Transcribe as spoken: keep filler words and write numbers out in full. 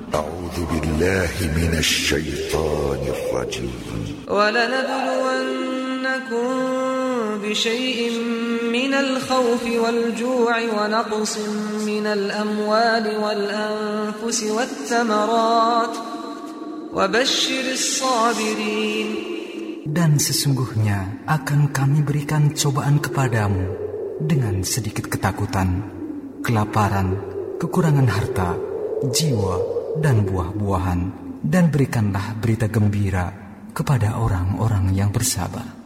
A'udzu billahi minasy syaithanir rajim. وَلَنَبْلُوَنَّكُمْ بِشَيْءٍ مِّنَ الْخَوْفِ وَالْجُوعِ وَنَقْصٍ مِّنَ الْأَمْوَالِ وَالْأَنفُسِ وَالثَّمَرَاتِ وَبَشِّرِ الصَّابِرِينَ. Dan sesungguhnya akan kami berikan cobaan kepadamu dengan sedikit ketakutan, kelaparan, kekurangan harta, jiwa, dan buah-buahan. Dan berikanlah berita gembira kepada orang-orang yang bersabar.